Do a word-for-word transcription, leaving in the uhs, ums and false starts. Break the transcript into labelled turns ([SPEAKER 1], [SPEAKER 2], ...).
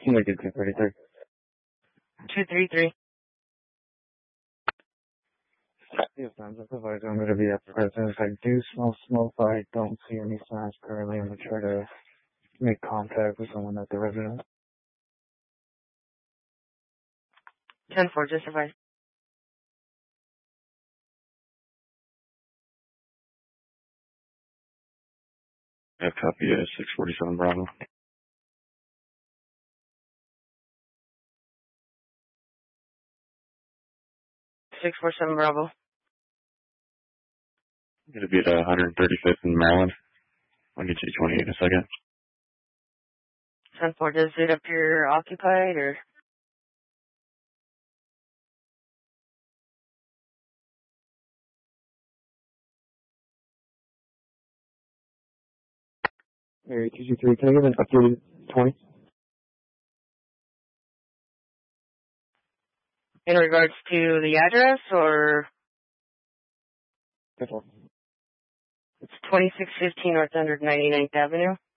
[SPEAKER 1] Make it two thirty-three.
[SPEAKER 2] two three three.
[SPEAKER 1] Yes, I'm the supervisor. I'm going to be at the residence. I do smell smoke, but I don't see any signs currently. I'm going to try to make contact with someone at the residence.
[SPEAKER 2] ten four, just advise.
[SPEAKER 3] Yeah, copy, uh, six forty-seven Bravo.
[SPEAKER 2] six four seven Bravo.
[SPEAKER 3] I'm going to be at uh, one thirty-fifth in Maryland. I'll get you to twenty-eight in a second.
[SPEAKER 2] ten four, does it appear occupied or?
[SPEAKER 1] Area two two three, can I get an updated twenty?
[SPEAKER 2] In regards to the address or?
[SPEAKER 1] That's all.
[SPEAKER 2] It's twenty-six fifteen North one ninety-ninth Avenue.